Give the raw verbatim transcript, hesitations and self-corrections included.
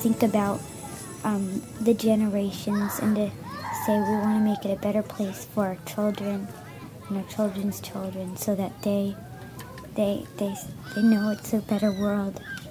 think about um, the generations and to say we want to make it a better place for our children and our children's children, so that they they they they know it's a better world.